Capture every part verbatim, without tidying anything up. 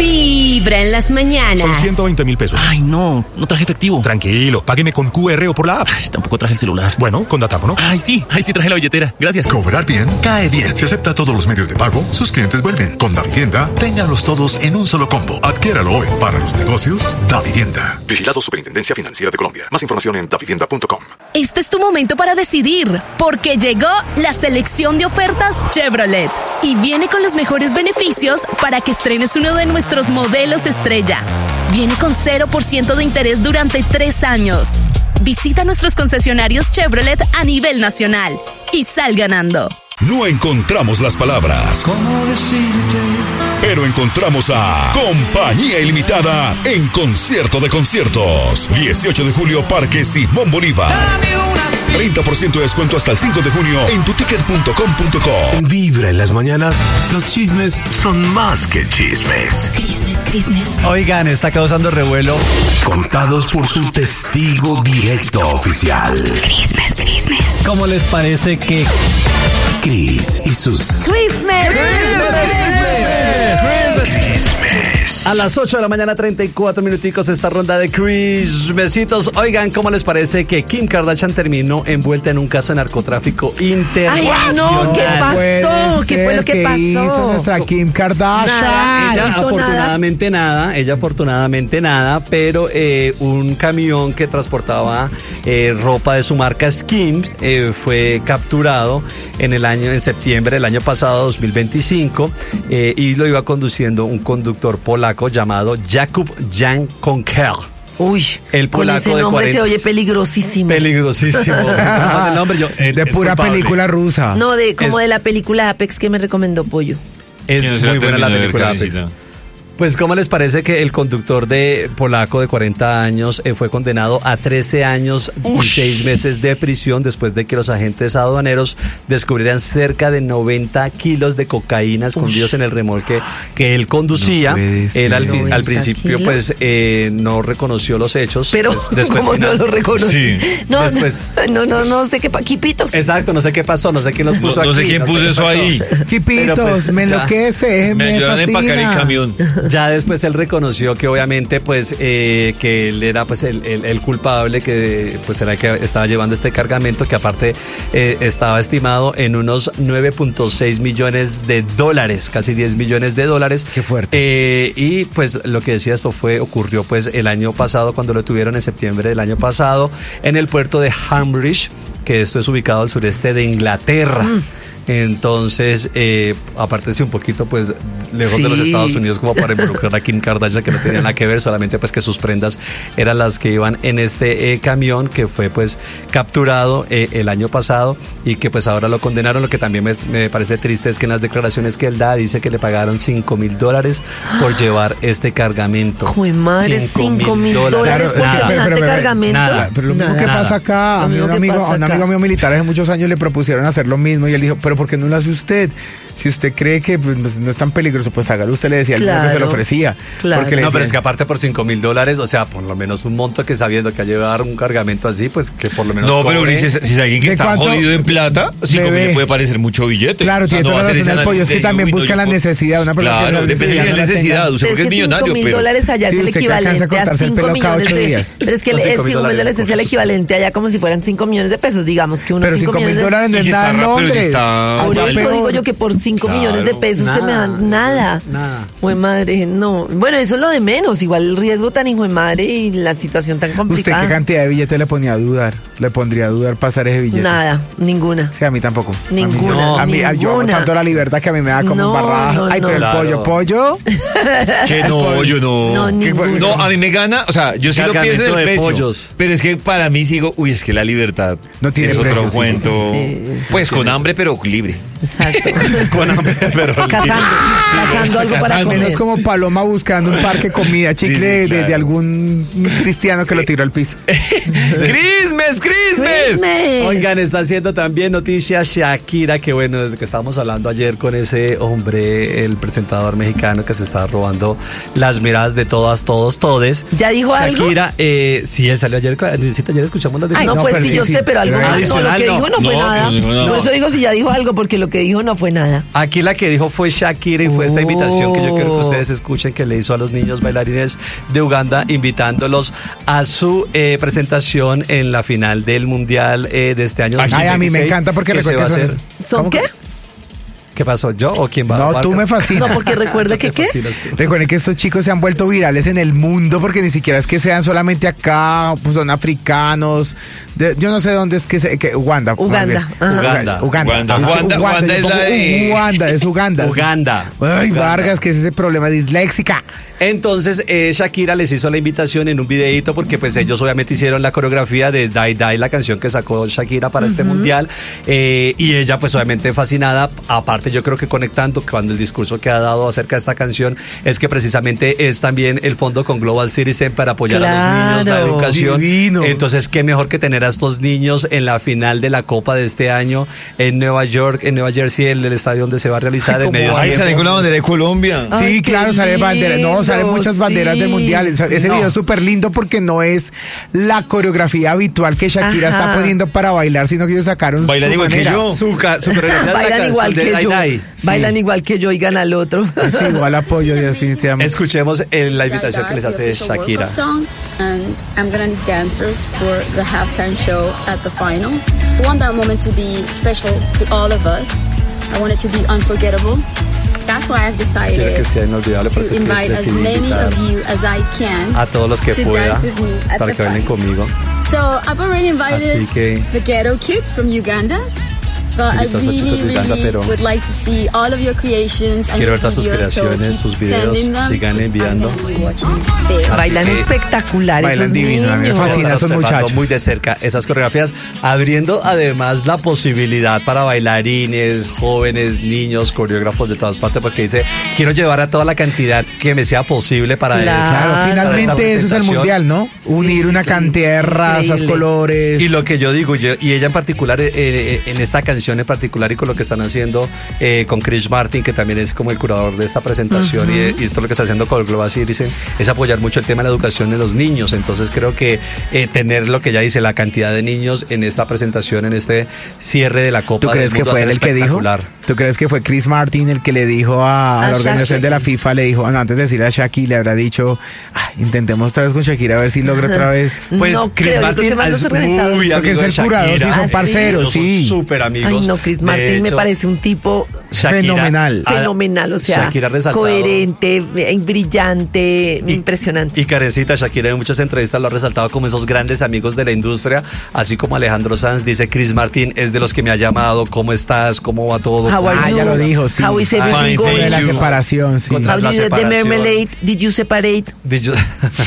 Vibra en las mañanas. Son ciento veinte mil pesos. Ay, no, no traje efectivo. Tranquilo, págueme con Q R o por la app. Ay, tampoco traje el celular. Bueno, con datáfono. Ay, sí, ay, sí traje la billetera. Gracias. Cobrar bien, cae bien. Si acepta todos los medios de pago, sus clientes vuelven. Con Davivienda, ténganlos todos en un solo combo. Adquiéralo hoy. Para los negocios, Davivienda. Vigilado Superintendencia Financiera de Colombia. Más información en davivienda punto com. Este es tu momento para decidir, porque llegó la selección de ofertas Chevrolet y viene con los mejores beneficios para que estrenes uno de nuestros modelos estrella. Viene con cero por ciento de interés durante tres años. Visita nuestros concesionarios Chevrolet a nivel nacional y sal ganando. No encontramos las palabras, ¿cómo decirte? Pero encontramos a Compañía Ilimitada en Concierto de Conciertos. dieciocho de julio, Parque Simón Bolívar. treinta por ciento de descuento hasta el cinco de junio en tuticket punto com punto co. Vibra en las mañanas. Los chismes son más que chismes. Crismes, crismes. Oigan, está causando revuelo. Contados por su testigo directo oficial. Crismes, crismes. ¿Cómo les parece que Cris y sus Crismes? A las ocho de la mañana, treinta y cuatro minuticos, esta ronda de Crismesitos. Oigan, ¿cómo les parece que Kim Kardashian terminó envuelta en un caso de narcotráfico internacional? Ay, no, ¿qué pasó? ¿Qué fue lo que pasó? Hizo nuestra Kim Kardashian? Nada, Ella no hizo afortunadamente nada. nada, ella afortunadamente nada, pero eh, un camión que transportaba eh, ropa de su marca Skims eh, fue capturado en el año, en septiembre del año pasado, dos mil veinticinco, eh, y lo iba conduciendo un conductor polaco llamado Jakub Jan Konkel. Uy, el polaco ese de nombre cuarenta se oye peligrosísimo. Peligrosísimo. El nombre, yo, de es pura culpable. película rusa. No, de como Es- de la película Apex que me recomendó Pollo. Es Yo no se muy la buena la terminé de ver, película Apex. Karencita. Pues, ¿cómo les parece que el conductor de polaco de cuarenta años eh, fue condenado a trece años y seis meses de prisión después de que los agentes aduaneros descubrieran cerca de noventa kilos de cocaína escondidos en el remolque que él conducía? No puede ser. Él al, fin- al ¿noventa principio kilos? pues eh, no reconoció los hechos. Pero, Des- después ¿cómo no final- lo reconocí? Sí. No, Después- no, no, no sé qué paquipitos. Exacto, no sé qué pasó, no sé quién los No, puso no sé aquí, quién puso qué eso pasó. ahí. Quipitos, Pero, pues, me ya. enloquece, me, Me ayudan a empacar el fascina. camión. Ya después él reconoció que obviamente pues eh, que él era pues el, el- el culpable, que pues era el que estaba llevando este cargamento, que aparte eh, estaba estimado en unos nueve punto seis millones de dólares, casi diez millones de dólares. Qué fuerte. Eh, y pues lo que decía esto fue, ocurrió pues el año pasado, cuando lo tuvieron en septiembre del año pasado, en el puerto de Hambridge, que esto es ubicado al sureste de Inglaterra. Mm. Entonces, eh, apártese un poquito, pues, lejos Sí. de los Estados Unidos, como para involucrar a Kim Kardashian, que no tenía nada que ver, solamente pues que sus prendas eran las que iban en este eh, camión, que fue pues capturado eh, el año pasado y que pues ahora lo condenaron. Lo que también me, me parece triste es que en las declaraciones que él da dice que le pagaron cinco mil dólares por llevar este cargamento. Jue madre, cinco mil dólares por Nada. semejante pero, pero, cargamento. nada. Pero lo mismo Nada. que pasa acá, a, Lo mí, mismo un que amigo, pasa a un amigo acá. mío militar hace muchos años le propusieron hacer lo mismo y él dijo, pero ¿por qué no lo hace usted? Si usted cree que pues, no es tan peligroso, pues hágalo. Usted le decía al mismo que se lo Claro. ofrecía. Claro. Porque le No, pero decían, es que aparte por cinco mil dólares, o sea, por lo menos un monto que sabiendo que a llevar un cargamento así, pues que por lo menos No, pero cobre. si es, si es alguien que ¿De está cuánto? jodido en plata, cinco mil Bebé. le puede parecer mucho billete. Claro, O sea, tiene no toda va a la hacer razón esa el pollo, es que de, también uy, no, busca yo la puedo- necesidad. Una persona que Claro, no depende de necesidad la no la tenga. necesidad. Usted Pero porque es es que cinco millonario, mil pero... dólares allá Sí, es el usted que alcanza a equivalente a cortarse el cinco pelo cada millones ocho de... días. Pero es que Con el- cinco mil cinco mil dólares dólares es el cosas. equivalente allá como si fueran cinco millones de pesos, digamos que unos Pero cinco cinco mil millones de dólares no Y es si nada en está ra- pero si Londres. está- Por Allá eso peor. digo yo que por cinco Claro. millones de pesos se me dan nada. Nada. Fue madre, no. Bueno, eso es lo de menos. Igual el riesgo tan hijo de madre y la situación tan ¿Usted complicada. qué cantidad de billete le ponía a dudar? Le pondría a dudar pasar ese billete. Nada, ninguna. Sí, a mí tampoco. Ninguna, A mí, a mí- yo amo ninguna. tanto la libertad que a mí me da como No, un barraje. no, Ay, no. pero el Claro. pollo, pollo. Que no, yo no. No, ninguna. No, a mí me gana, o sea, yo sí lo pienso en Cargamento el de precio. pollos. Pero es que para mí sigo, uy, es que la libertad No tiene es otro precio, sí, cuento. sí, sí. Pues con hambre, pero libre. Exacto. Con hambre, pero Cazando, cazando algo para Al comer. menos como paloma buscando un parque de comida, chicle sí, de- de, claro. de algún cristiano que lo tiró al piso. ¡Christmas, Christmas! Christmas. Oigan, está haciendo también noticia Shakira, que bueno, desde que estábamos hablando ayer con ese hombre, el presentador mexicano que se está robando las miradas de todas, todos, todes. ¿Ya dijo algo? Shakira, eh, sí, él salió ayer, claro, ayer escuchamos las de Ay, no, No, pues pero sí, sí, yo sí, sé, pero algo pero más. No, lo adicional, que no. dijo no fue No, nada. no dijo nada. Por eso digo si ya dijo algo, porque lo que dijo no fue nada. Aquí la que dijo fue Shakira y fue esta Oh. invitación que yo quiero que ustedes escuchen que le hizo a los niños bailarines de Uganda, invitándolos a su eh, presentación en la final del Mundial eh, de este año. Ay, a mí me encanta porque que se recuerda va a que hacer. son- ¿Son ¿Cómo qué? ¿Qué pasó? ¿Yo o quién va? No, Vargas? tú me fascinas. No, porque recuerda que qué. Recuerden que estos chicos se han vuelto virales en el mundo porque ni siquiera es que sean solamente acá, pues son africanos. de- yo no sé dónde es que se. Que, Uganda. Uganda, ajá. Uganda. Uganda. Uganda. Es que Uganda- Uganda yo es la pongo de- Uganda, es Uganda. Uganda. Ay, Uganda. Vargas, que es ese problema disléxica. Entonces eh, Shakira les hizo la invitación en un videíto porque pues ellos obviamente hicieron la coreografía de Die Die, la canción que sacó Shakira para este mundial, eh, y ella pues obviamente fascinada. Aparte yo creo que conectando cuando el discurso que ha dado acerca de esta canción es que precisamente es también el fondo con Global Citizen para apoyar a los niños, la Claro. educación. Divinos. Entonces qué mejor que tener a estos niños en la final de la Copa de este año en Nueva York, en Nueva Jersey, en el estadio donde se va a realizar Ay, el cómo medio va. Ay, tiempo. sale con la bandera de Colombia. Sí, Ay, qué claro, sale bandera. No, lindo, salen muchas banderas del sí. mundial. Esa- Ese No. video es súper lindo porque no es la coreografía habitual que Shakira Ajá. está poniendo para bailar, sino que ellos sacaron Bailan su igual que manera. yo. Su, ca- su coreografía de la Bailan canción igual de que Die yo. Die. Bailan igual que yo y gana al otro. Es igual apoyo, definitivamente. Escuchemos eh, la invitación que les hace Shakira. Song, and I'm gonna need dancers for the halftime show at the finals. I want that moment to be special to all of us. I want it to be unforgettable. That's why I've Quiero decided que sea inolvidable, por to eso invite as decidí many invitar of you as I can a todos los que to pueda dance with me at para the que bailen finals. conmigo. So I've already invited Así que- the ghetto kids from Uganda. But I Invito a estos really, chicos de Uganda, really pero would like to see all of your creations and quiero your ver todas sus videos, so creaciones, keep sus videos, sending them. sigan enviando. I'm gonna be watching there. Bailan que- espectacular Bailan esos divino, a mí me niños. fascina. Estamos esos observando muchachos. muy de cerca esas coreografías, abriendo además la posibilidad para bailarines, jóvenes, niños, coreógrafos de todas partes, porque dice, quiero llevar a toda la cantidad que me sea posible para Claro. eso. Claro, para esta finalmente eso es el presentación. mundial, ¿no? Unir sí, una sí. cantidad de razas, Increíble. colores. Y lo que yo digo, yo- y ella en particular, eh, eh, en esta canción en particular y con lo que están haciendo eh, con Chris Martin, que también es como el curador de esta presentación y, de- y todo lo que está haciendo con el Global Citizen, es apoyar mucho el tema de la educación de los niños. Entonces creo que eh, tener lo que ella dice, la cantidad de niños en esta presentación, en este cierre de la Copa ¿Tú crees del que Mundo, fue va a él el ser que dijo? espectacular. ¿Tú crees que fue Chris Martin el que le dijo a, a A la organización Shakira. de la FIFA, le dijo, bueno, antes de decir a Shakira, le habrá dicho, "Ay, intentemos otra vez con Shakira a ver si logra otra vez? Pues No Chris creo, yo creo que Martin más los es organizadores. muy Porque amigo es de el curador, Shakira. sí, son Ah, sí. parceros, Son sí. súper amigos. Ay, no, Chris De Martin me hecho, parece un tipo Shakira Fenomenal. ha- fenomenal, o sea, Shakira ha resaltado- coherente, eh, brillante, Y- impresionante. Y Karencita, Shakira en muchas entrevistas lo ha resaltado como esos grandes amigos de la industria, así como Alejandro Sanz dice, Chris Martin es de los que me ha llamado, ¿cómo estás? ¿Cómo va todo? How are Ah, you? ya lo dijo, sí. How is Ah, everything fine, going? De la you. separación, sí. Contra- How la did the separación. marmalade? Did you separate? De yo...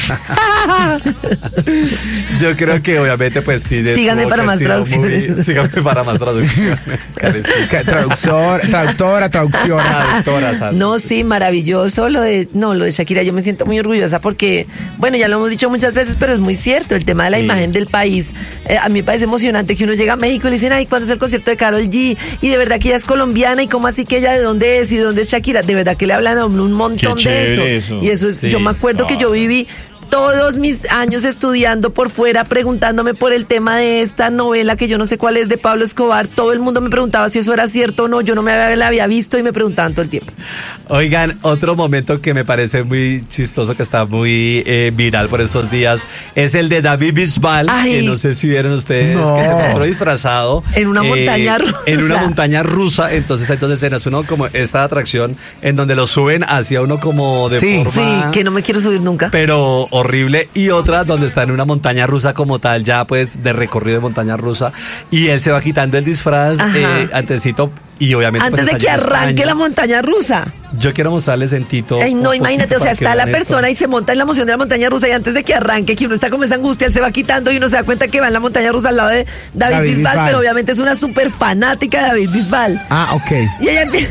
Yo creo que obviamente pues sí. de- Síganme tuvo para que más haber sido traducciones. muy- Síganme para más traducciones. Karencita. Ca- Traductor, traductora, traducción. Traductora, Sanz. No, sí, maravilloso lo de, no, lo de Shakira. Yo me siento muy orgullosa porque, bueno, ya lo hemos dicho muchas veces, pero es muy cierto. El tema de la Sí. imagen del país. Eh, a mí me parece emocionante que uno llega a México y le dicen, ay, ¿cuándo es el concierto de Karol G? Y de verdad que ella es colombiana y cómo así que ella de dónde es y de dónde es Shakira. De verdad que le hablan a uno un montón Qué de eso. chévere eso. Y eso es, Sí. yo me acuerdo que yo viví todos mis años estudiando por fuera, preguntándome por el tema de esta novela que yo no sé cuál es de Pablo Escobar. Todo el mundo me preguntaba si eso era cierto o no. Yo no me había, la había visto y me preguntaban todo el tiempo. Oigan, otro momento que me parece muy chistoso, que está muy eh, viral por estos días, es el de David Bisbal, Ay. que no sé si vieron ustedes, No. que se encontró disfrazado. En una montaña rusa. En una montaña rusa, entonces entonces escenas, uno como esta atracción en donde lo suben hacia uno como de Sí. forma... Sí, que no me quiero subir nunca. Pero horrible, y otra donde está en una montaña rusa como tal, ya pues de recorrido de montaña rusa, y él se va quitando el disfraz Ajá. eh, antesito, y obviamente Antes pues, de está que allá en arranque España. la montaña rusa. Yo quiero mostrarles en Tito. Ay, un no, poquito imagínate, o sea, para que está la vean esto. persona y se monta en la emoción de la montaña rusa y antes de que arranque, que uno está con esa angustia, él se va quitando y uno se da cuenta que va en la montaña rusa al lado de David, David Bisbal, Bisbal. pero obviamente es una súper fanática de David Bisbal. Ah, ok. Y ella empieza...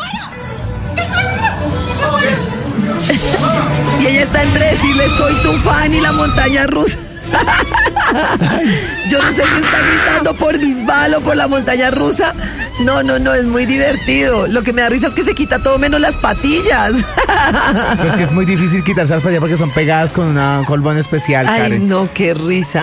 y ella está entre decirle, soy tu fan y la montaña rusa. Yo no sé si está gritando por Bisbal o por la montaña rusa. No, no, no, es muy divertido. Lo que me da risa es que se quita todo menos las patillas. Pero es que es muy difícil quitarse las patillas porque son pegadas con una colbón especial, Ay, Karen. no, qué risa.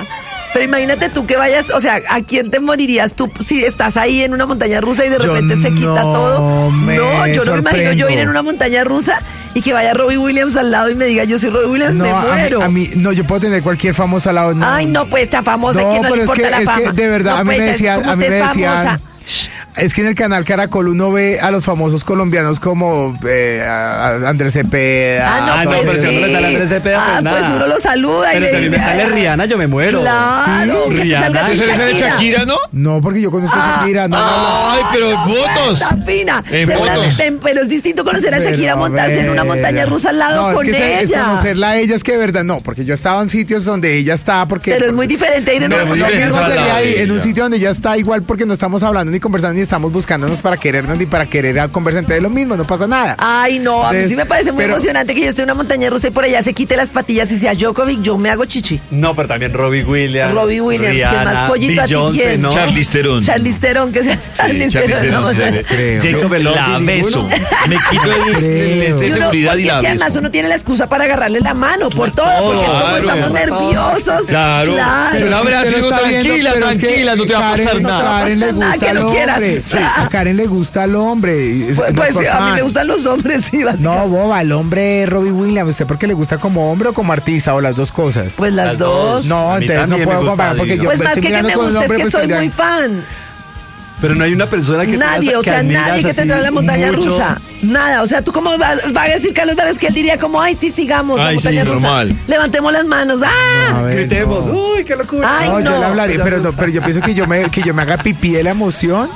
Pero imagínate tú que vayas, o sea, ¿a quién te morirías tú si estás ahí en una montaña rusa y de Yo repente se quita no todo? me No, yo no me imagino yo sorprendo. ir en una montaña rusa y que vaya Robbie Williams al lado y me diga, yo soy Robbie Williams, No, me a mí, muero. a mí- no, yo puedo tener cualquier famoso al lado. No. Ay, no, pues está famosa, No, que no pero le es importa que- la es fama. que de verdad, No, a mí pues, me es decían, como a mí usted me es decían, famosa. es que en el canal Caracol uno ve a los famosos colombianos como eh, a a Andrés Cepeda. Ah, no, Ah, no, pues pero si sí. no le sale Andrés Cepeda, pues Ah, pues nada. uno lo saluda y Pero le si a mí dice, me sale "Ay, Rihanna, yo me muero. Claro, Sí, que te Rihanna. salga tu ¿Eso es de Shakira, no? No, porque yo conozco a Shakira. No, no, no. Ay, pero votos. Está fina. En Seguramente, fotos. en- pero es distinto conocer a Pero, Shakira montarse en una ver. montaña rusa al lado No, con es que se- es ella. conocerla a ella es que de verdad no, porque yo estaba en sitios donde ella está porque Pero es muy diferente ir en no, una lo muy montaña diferente mismo estar al sería lado ahí, de en un ella. sitio donde ella está igual porque no estamos hablando ni conversando ni estamos buscándonos para querernos ni para querer a conversar, entonces es lo mismo, no pasa nada. Ay, no, a mí Entonces, sí me parece muy pero- emocionante que yo esté en una montaña rusa y por allá se quite las patillas y sea Djokovic, yo me hago chichi. No, pero también Robbie Williams. Robbie Williams, ¿quién Rihanna, más? Pollito, ¿a ti Beyoncé, quién? ¿no? Charlize Theron. Charlize Theron, que sea Charlize Charlize Theron. Theron, no, sí, no. Creo. Jacob La Elordi, beso. ninguno. Me quito el, el, el este de Y uno- seguridad porque y la es que además beso. uno tiene la excusa para agarrarle la mano por todo, porque es como claro. estamos nerviosos. Claro. Claro. Pero un abrazo, usted lo digo, está viendo, tranquila, pero es que tranquila, no te va a Karen- pasar nada. A Karen le No pasa nada, gusta que al no quieras. hombre. Sí. A Karen le gusta al hombre. Es- Pues, no pues, es a mí fan. me gustan los hombres, sí, básicamente. No, boba, al hombre Robbie Williams. ¿Usted por qué le gusta como hombre o como artista o las dos cosas? Pues las, Las dos. dos. No, A mí entonces no también me puedo gusta, comparar porque digo. yo Pues más estoy que que mirando me con un guste, es hombre, que pues soy tendría- muy fan. Pero no hay una persona que Nadie, tengas- o sea, admiras nadie que así tendrá la montaña mucho. rusa. Nada, o sea, tú como va, va a decir Carlos Vargas que él diría como, ay, sí, sigamos la Ay, montaña sí, rusa. normal. Levantemos las manos. ¡Ah! A ver, Gritemos. no. Uy, qué locura. Ay, No, yo no. le hablaré, Ya pero, me no, gusta. pero yo pienso que yo me, que yo me haga pipí de la emoción.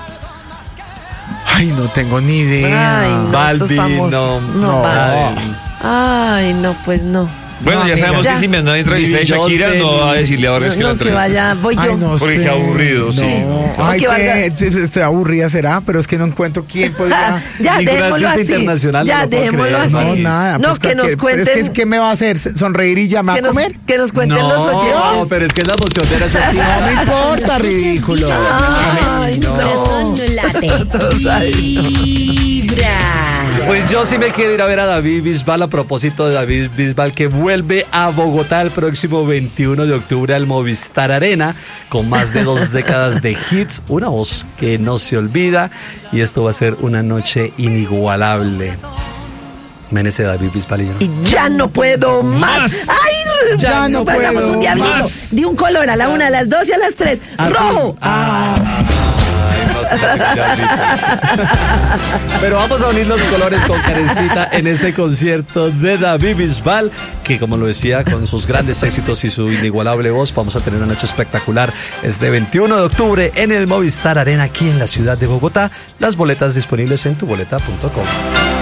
Ay, no tengo ni idea. Ay, no, Balvin, estos famosos. no, No, no. Balvin. Ay, no, pues no. Bueno, No, ya amiga. sabemos Ya. que si me andan entrevista de Beyoncé, Shakira, no va a decirle a Vargas que la No, que entrevista. vaya, voy yo. Ay, no Porque sé. qué aburrido, No. sí. No, Ay, que valga. que estoy aburrida será, pero es que no encuentro quién podría. Ya, Ninguna dejémoslo artista así. internacional, Ya, no lo puedo dejémoslo creer. así. No, nada. No, pues, que nos cualquier- cuenten. Pero es que, es que me va a hacer sonreír y ya me va que, a nos, comer. que nos cuenten No, los oyentes. pero es que es la emoción de la Shakira. No me importa, ridículo. Ay, Mi no. corazón no late. Todos ahí, Vibra. Pues yo sí me quiero ir a ver a David Bisbal a propósito de David Bisbal que vuelve a Bogotá el próximo veintiuno de octubre al Movistar Arena con más de dos décadas de hits, una voz que no se olvida y esto va a ser una noche inigualable. Menece David Bisbal y yo. Y ya no puedo más. Más. Ay, Ya no hagamos puedo un diablito. más. Di un color a la una, a las dos y a las tres. Azul. Rojo. Ah. Ay, no, está bien. Pero vamos a unir los colores con Karencita en este concierto de David Bisbal, que como lo decía, con sus grandes éxitos y su inigualable voz, vamos a tener una noche espectacular este veintiuno de octubre en el Movistar Arena aquí en la ciudad de Bogotá. Las boletas disponibles en tu boleta punto com.